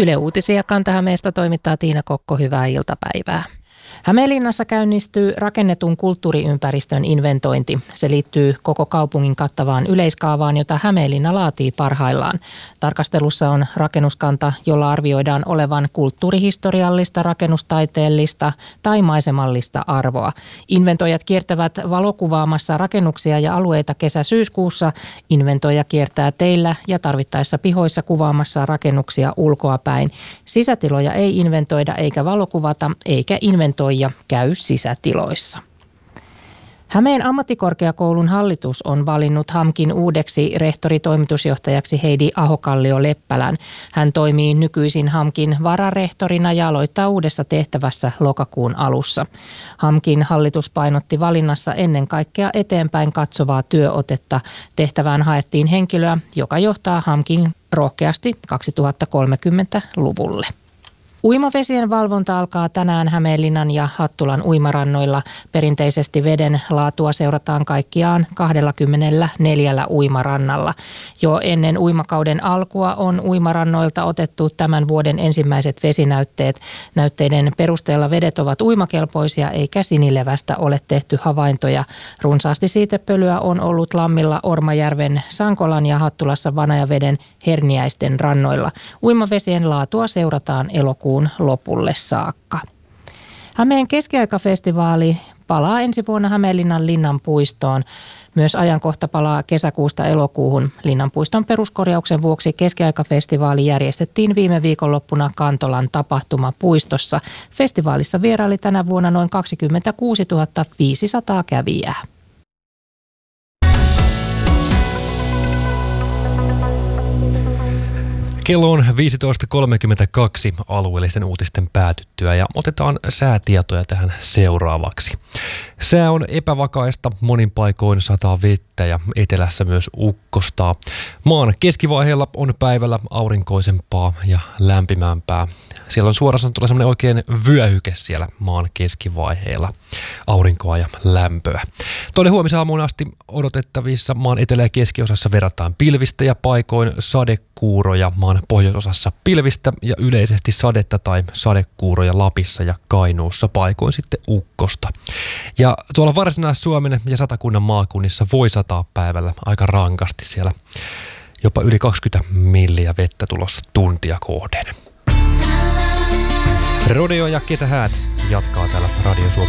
Yle Uutisia Kanta-Hämeestä toimittaa Tiina Kokko, hyvää iltapäivää. Hämeenlinnassa käynnistyy rakennetun kulttuuriympäristön inventointi. Se liittyy koko kaupungin kattavaan yleiskaavaan, jota Hämeenlinna laatii parhaillaan. Tarkastelussa on rakennuskanta, jolla arvioidaan olevan kulttuurihistoriallista, rakennustaiteellista tai maisemallista arvoa. Inventoijat kiertävät valokuvaamassa rakennuksia ja alueita kesä-syyskuussa. Inventoija kiertää teillä ja tarvittaessa pihoissa kuvaamassa rakennuksia ulkoapäin. Sisätiloja ei inventoida eikä valokuvata, eikä inventoija käy sisätiloissa. Hämeen ammattikorkeakoulun hallitus on valinnut HAMKin uudeksi rehtori-toimitusjohtajaksi Heidi Ahokallio-Leppälän. Hän toimii nykyisin HAMKin vararehtorina ja aloittaa uudessa tehtävässä lokakuun alussa. HAMKin hallitus painotti valinnassa ennen kaikkea eteenpäin katsovaa työotetta. Tehtävään haettiin henkilöä, joka johtaa HAMKin rohkeasti 2030-luvulle. Uimavesien valvonta alkaa tänään Hämeenlinnan ja Hattulan uimarannoilla. Perinteisesti veden laatua seurataan kaikkiaan 24 uimarannalla. Jo ennen uimakauden alkua on uimarannoilta otettu tämän vuoden ensimmäiset vesinäytteet. Näytteiden perusteella vedet ovat uimakelpoisia eikä sinilevästä ole tehty havaintoja. Runsaasti siitepölyä on ollut Lammilla, Ormajärven, Sankolan ja Hattulassa Vanajaveden Herniäisten rannoilla. Uimavesien laatua seurataan elokuun lopulle saakka. Hämeen keskiaikafestivaali palaa ensi vuonna Hämeenlinnan Linnanpuistoon. Myös ajankohta palaa kesäkuusta elokuuhun. Linnanpuiston peruskorjauksen vuoksi keskiaikafestivaali järjestettiin viime viikonloppuna Kantolan tapahtumapuistossa. Festivaalissa vieraili tänä vuonna noin 26 500 kävijää. Kello on 15.32 alueellisten uutisten päätyttyä ja otetaan säätietoja tähän seuraavaksi. Sää on epävakaista, monin paikoin sataa vettä ja etelässä myös ukkostaa. Maan keskivaiheella on päivällä aurinkoisempaa ja lämpimämpää. Siellä on suoraan tulee semmoinen oikein vyöhyke siellä maan keskivaiheella, aurinkoa ja lämpöä. Tuonne huomisaamuun asti odotettavissa maan etelä- ja keskiosassa verrataan pilvistä ja paikoin sadekuuroja, maan pohjoisosassa pilvistä ja yleisesti sadetta tai sadekuuroja Lapissa ja Kainuussa, paikoin sitten ukkosta. Ja tuolla Varsinais-Suomen ja Satakunnan maakunnissa voi sataa päivällä aika rankasti, siellä jopa yli 20 milliä vettä tulossa tuntia kohden. Rodeo ja kesähäät jatkaa täällä Radio Suomen